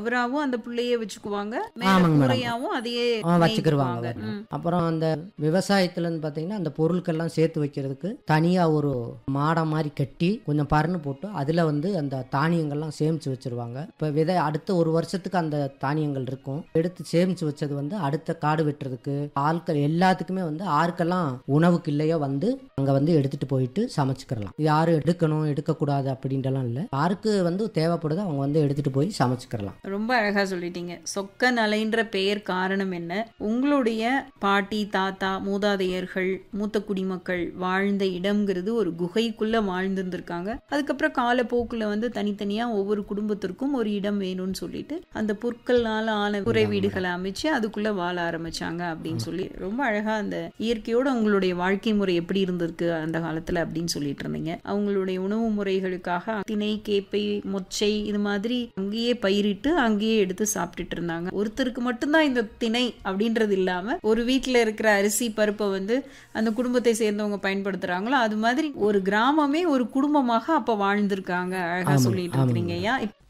சுவராவும் அந்த பிள்ளையே வச்சுக்குவாங்க, மேல ஆமாங்க மேடம். கூரையாவும் அதையே வச்சுக்கிருவாங்க. மேய்க்குவாங்க. அப்புறம் அந்த விவசாயத்துலன்னு பார்த்தீங்கன்னா அந்த பொருட்கள்லாம் சேர்த்து வைக்கிறதுக்கு தனியா ஒரு மாடம் மாதிரி கட்டி கொஞ்சம் பறன்னு போட்டு அதுல வந்து அந்த தானியங்கள்லாம் சேமிச்சு வச்சிருவாங்க. இப்போ விதை அடுத்த ஒரு வருஷத்துக்கு அந்த தானியங்கள் இருக்கும். எடுத்து சேமிச்சு வச்சது வந்து அடுத்த காடு வெட்டுறதுக்கு ஆட்கள் எல்லாத்துக்குமே வந்து ஆருக்கெல்லாம் உணவுக்கு இல்லையோ வந்து அங்க வந்து எடுத்துட்டு போயிட்டு சமைச்சுக்கலாம். இது யாரும் எடுக்கணும் எடுக்கக்கூடாது அப்படின்றலாம் இல்லை. யாருக்கு வந்து தேவைப்படுதோ அவங்க வந்து எடுத்துட்டு போய் சமைச்சுக்கலாம். ரொம்ப அழகா சொல்லிட்டீங்க. சொக்க நலைன்ற பெயர் காரணம் என்ன? உங்களுடைய பாட்டி தாத்தா மூதாதையர்கள் மூத்த குடிமக்கள் வாழ்ந்த இடம்ங்கிறது ஒரு குகைக்குள்ள வாழ்ந்துருக்காங்க. அதுக்கப்புறம் காலப்போக்குல வந்து தனித்தனியா ஒவ்வொரு குடும்பத்திற்கும் ஒரு இடம் வேணும்னு சொல்லிட்டு அந்த புற்கள்னால ஆன குறை வீடுகளை அமைச்சு அதுக்குள்ள வாழ ஆரம்பிச்சாங்க அப்படின்னு சொல்லி ரொம்ப அழகா அந்த இயற்கையோட உங்களுடைய வாழ்க்கை முறை எப்படி இருந்திருக்கு அந்த காலத்துல அப்படின்னு சொல்லிட்டு இருந்தீங்க. அவங்களுடைய உணவு முறைகளுக்காக திணை, கேப்பை, மொச்சை இது மாதிரி அங்கேயே பயிரிட்டு அங்கேயே எடுத்து சாப்பிட்டுட்டு இருந்தாங்க. ஒருத்தருக்கு மட்டும்தான் இந்த திணை அப்படின்றது இல்லாம ஒரு வீட்டுல இருக்கிற அரிசி பருப்பை வந்து அந்த குடும்பத்தை சேர்ந்தவங்க பயன்படுத்துறாங்களோ அது மாதிரி ஒரு கிராமமே ஒரு குடும்பமாக அப்ப வாழ்ந்திருக்காங்க. அழகா சொல்லிட்டு இருக்கிறீங்க ஐயா.